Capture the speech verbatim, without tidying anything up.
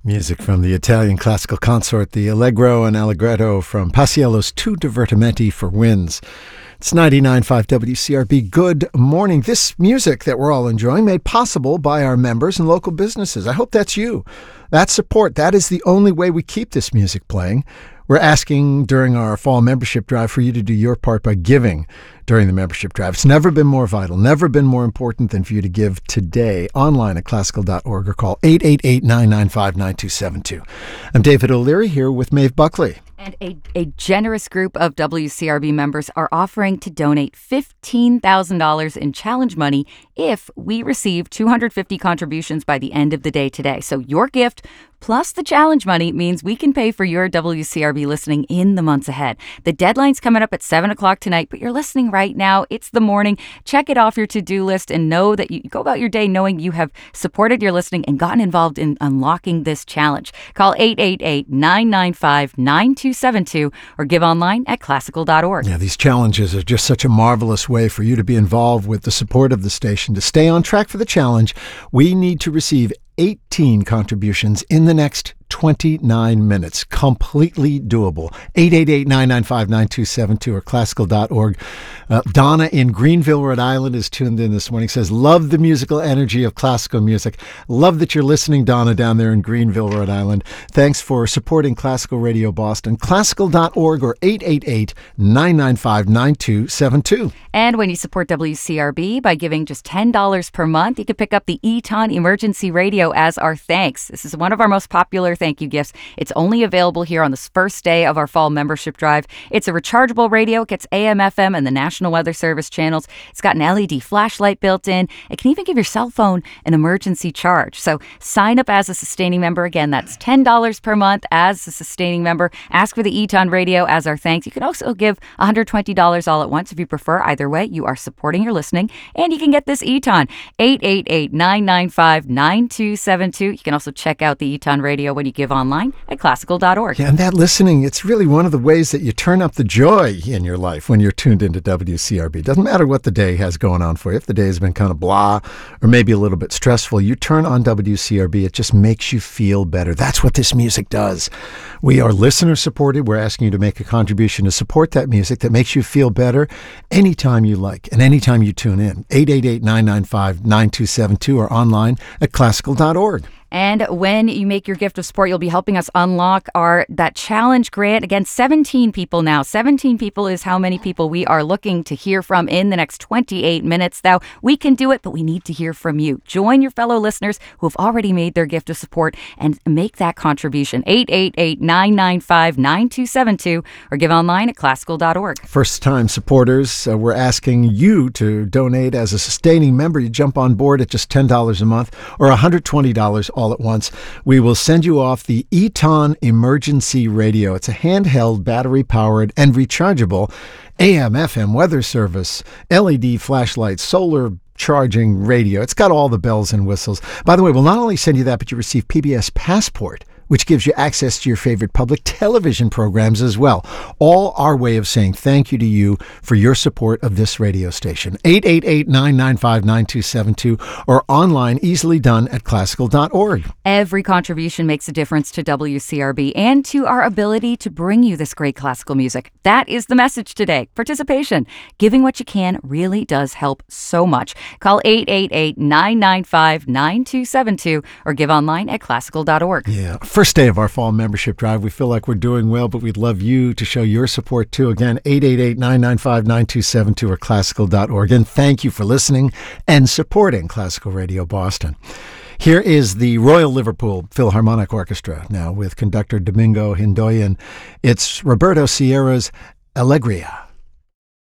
Music from the Italian classical consort, the Allegro and Allegretto from Paisiello's Two Divertimenti for Winds. It's ninety-nine point five W C R B. Good morning. This music that we're all enjoying made possible by our members and local businesses. I hope that's you. That support, that is the only way we keep this music playing. We're asking during our fall membership drive for you to do your part by giving during the membership drive. It's never been more vital, never been more important than for you to give today online at classical dot org or call eight eight eight, nine nine five, nine two seven two. I'm David O'Leary here with Maeve Buckley. And a, a generous group of W C R B members are offering to donate fifteen thousand dollars in challenge money if we receive two hundred fifty contributions by the end of the day today. So your gift plus the challenge money means we can pay for your W C R B listening in the months ahead. The deadline's coming up at seven o'clock tonight, but you're listening right now. It's the morning. Check it off your to-do list and know that you go about your day knowing you have supported your listening and gotten involved in unlocking this challenge. Call eight eight eight, nine nine five, nine two seven two or give online at classical dot org. Yeah, these challenges are just such a marvelous way for you to be involved with the support of the station. To stay on track for the challenge, we need to receive eighteen contributions in the next twenty-nine minutes. Completely doable. eight eight eight, nine nine five, nine two seven two or classical dot org. Uh, Donna in Greenville, Rhode Island is tuned in this morning. Says, love the musical energy of classical music. Love that you're listening, Donna, down there in Greenville, Rhode Island. Thanks for supporting Classical Radio Boston. classical dot org or eight eight eight, nine nine five, nine two seven two. And when you support W C R B by giving just ten dollars per month, you can pick up the Eton Emergency Radio as our thanks. This is one of our most popular thank you gifts. It's only available here on this first day of our fall membership drive. It's a rechargeable radio. It gets A M, F M, and the National Weather Service channels. It's got an L E D flashlight built in. It can even give your cell phone an emergency charge. So sign up as a sustaining member. Again, that's ten dollars per month as a sustaining member. Ask for the Eton Radio as our thanks. You can also give one hundred twenty dollars all at once if you prefer. Either way, you are supporting your listening. And you can get this Eton, eight eight eight, nine nine five, nine two seven two. You can also check out the Eton Radio when you give online at classical dot org. Yeah, and that listening, it's really one of the ways that you turn up the joy in your life when you're tuned into W C R B. Doesn't matter what the day has going on for you. If the day has been kind of blah or maybe a little bit stressful, you turn on W C R B, it just makes you feel better. That's what this music does. We are listener supported. We're asking you to make a contribution to support that music that makes you feel better anytime you like and anytime you tune in. eight eight eight, nine nine five, nine two seven two or online at classical dot org. And when you make your gift of support, you'll be helping us unlock our that challenge grant. Again, seventeen people now. seventeen people is how many people we are looking to hear from in the next twenty-eight minutes. Now, we can do it, but we need to hear from you. Join your fellow listeners who have already made their gift of support and make that contribution. eight eight eight, nine nine five, nine two seven two or give online at classical dot org. First-time supporters, uh, we're asking you to donate as a sustaining member. You jump on board at just ten dollars a month or one hundred twenty dollars all at once. We will send you off the Eton Emergency Radio. It's a handheld, battery-powered, and rechargeable A M, F M weather service, L E D flashlight, solar charging radio. It's got all the bells and whistles. By the way, we'll not only send you that, but you receive P B S Passport, which gives you access to your favorite public television programs as well. All our way of saying thank you to you for your support of this radio station. eight eight eight, nine nine five, nine two seven two or online, easily done at classical dot org. Every contribution makes a difference to W C R B and to our ability to bring you this great classical music. That is the message today. Participation. Giving what you can really does help so much. Call eight eight eight, nine nine five, nine two seven two or give online at classical dot org. Yeah. First day of our fall membership drive. We feel like we're doing well, but we'd love you to show your support too. Again, eight eight eight, nine nine five, nine two seven two or classical dot org. And thank you for listening and supporting Classical Radio Boston. Here is the Royal Liverpool Philharmonic Orchestra now with conductor Domingo Hindoyan. It's Roberto Sierra's Allegria.